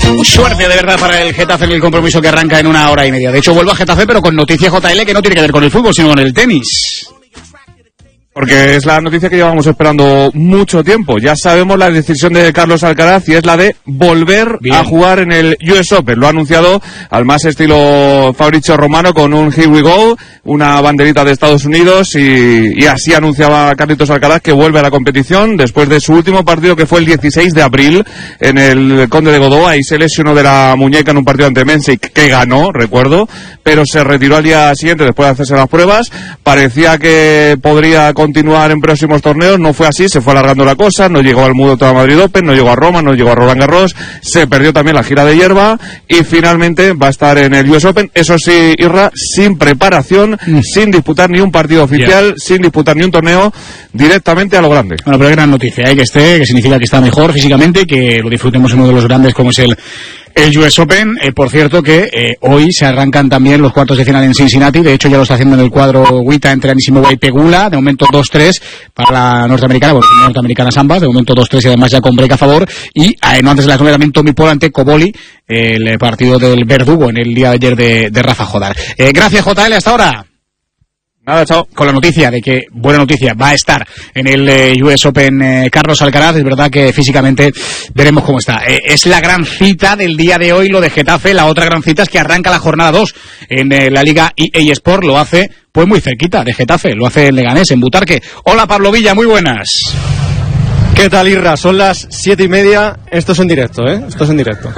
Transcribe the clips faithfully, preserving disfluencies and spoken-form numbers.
Suerte de verdad para el Getafe en el compromiso que arranca en una hora y media. De hecho, vuelvo a Getafe, pero con noticia J L que no tiene que ver con el fútbol, sino con el tenis. Porque es la noticia que llevamos esperando mucho tiempo. Ya sabemos la decisión de Carlos Alcaraz y es la de volver Bien. a jugar en el U S Open. Lo ha anunciado al más estilo Fabrizio Romano con un Here We Go, una banderita de Estados Unidos y, y así anunciaba Carlitos Alcaraz que vuelve a la competición después de su último partido que fue el dieciséis de abril en el Conde de Godó. Ahí se lesionó de la muñeca en un partido ante Mensik que ganó, recuerdo, pero se retiró al día siguiente después de hacerse las pruebas. Parecía que podría continuar en próximos torneos, no fue así, se fue alargando la cosa, no llegó al Mundo Toda Madrid Open, no llegó a Roma, no llegó a Roland Garros, se perdió también la gira de hierba y finalmente va a estar en el U S Open, eso sí, Irra, sin preparación, mm. sin disputar ni un partido oficial, yeah. sin disputar ni un torneo, directamente a lo grande. Bueno, pero gran noticia, ¿eh? Que esté, que significa que está mejor físicamente, que lo disfrutemos en uno de los grandes como es el El U S Open. Eh, por cierto que eh, hoy se arrancan también los cuartos de final en Cincinnati, de hecho ya lo está haciendo en el cuadro Wita entre Anisimova y Pegula, de momento dos tres para la norteamericana, bueno, norteamericanas ambas, de momento dos tres y además ya con break a favor, y eh, no antes de las nueve también Tommy Paul ante Coboli, eh, el partido del Verdugo en el día de ayer de, de Rafa Jodar. Eh, gracias J L, hasta ahora. Nada, chao. Con la noticia de que, buena noticia, va a estar en el eh, U S Open eh, Carlos Alcaraz. Es verdad que físicamente veremos cómo está. Eh, es la gran cita del día de hoy, lo de Getafe. La otra gran cita es que arranca la jornada dos en eh, la Liga E A Sport. Lo hace, pues muy cerquita de Getafe. Lo hace en Leganés, en Butarque. Hola, Pablo Villa, muy buenas. ¿Qué tal, Irra? Son las siete y media. Esto es en directo, ¿eh? Esto es en directo.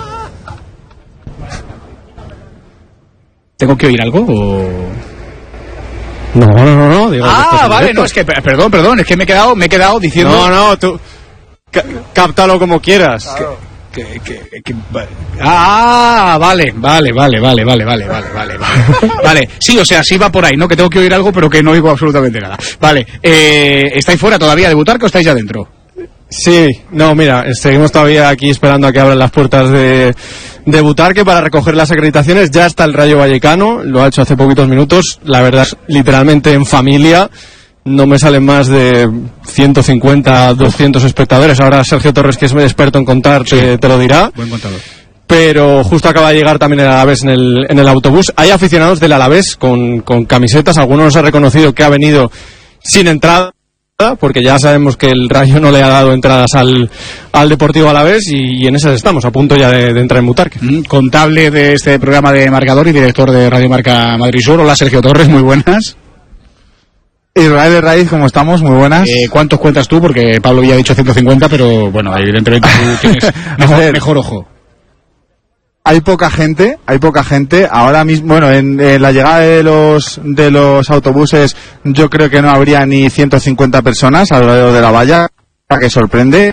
¿Tengo que oír algo o...? No, no, no, no. Digo, ah, vale, no, es que, perdón, perdón, es que me he quedado, me he quedado diciendo... No, no, tú, ca- cáptalo como quieras. Claro. Que, que, que, que, ah, vale, vale, vale, vale, vale, vale, vale, vale, vale, vale, sí, o sea, sí va por ahí, ¿no? Que tengo que oír algo, pero que no oigo absolutamente nada. Vale, eh, ¿estáis fuera todavía de Butarque o estáis ya dentro? Sí, no, mira, seguimos todavía aquí esperando a que abran las puertas de, de Butarque para recoger las acreditaciones. Ya está el Rayo Vallecano, lo ha hecho hace poquitos minutos, la verdad, literalmente en familia. No me salen más de ciento cincuenta, doscientos espectadores. Ahora Sergio Torres, que es muy experto en contar, te, sí. te lo dirá. Buen contador. Pero justo acaba de llegar también el Alavés en el, en el autobús. Hay aficionados del Alavés con, con camisetas. Algunos nos ha reconocido que ha venido sin entrada, porque ya sabemos que el Rayo no le ha dado entradas al, al Deportivo Alavés y, y en esas estamos, a punto ya de, de entrar en Butarque. Mm, contable de este programa de Marcador y director de Radio Marca Madrid Sur. Hola, Sergio Torres, muy buenas. Israel de Raíz, ¿cómo estamos? Muy buenas. Eh, ¿Cuántos cuentas tú? Porque Pablo ya ha dicho ciento cincuenta, pero bueno, evidentemente tú tienes mejor, mejor ojo. Hay poca gente, hay poca gente. Ahora mismo, bueno, en, en la llegada de los de los autobuses, yo creo que no habría ni ciento cincuenta personas alrededor de la valla, que sorprende.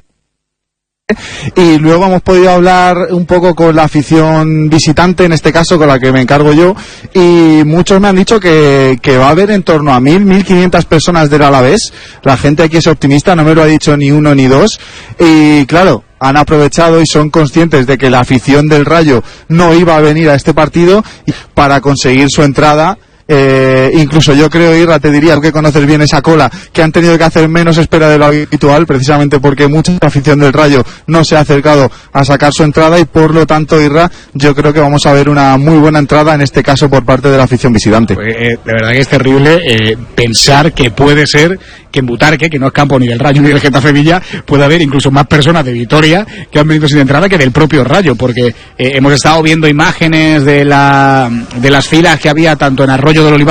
Y luego hemos podido hablar un poco con la afición visitante, en este caso con la que me encargo yo, y muchos me han dicho que, que va a haber en torno a mil, mil quinientas personas del Alavés. La gente aquí es optimista, no me lo ha dicho ni uno ni dos, y claro, han aprovechado y son conscientes de que la afición del Rayo no iba a venir a este partido para conseguir su entrada. Eh, incluso yo creo, Irra, te diría, que conoces bien esa cola, que han tenido que hacer menos espera de lo habitual, precisamente porque mucha afición del Rayo no se ha acercado a sacar su entrada y por lo tanto, Irra, yo creo que vamos a ver una muy buena entrada, en este caso por parte de la afición visitante. Pues, eh, de verdad que es terrible eh, pensar que puede ser que en Butarque, que no es campo ni del Rayo ni del Getafe Villa, puede haber incluso más personas de Vitoria que han venido sin entrada que del propio Rayo, porque eh, hemos estado viendo imágenes de la de las filas que había tanto en Arroyo del Olivar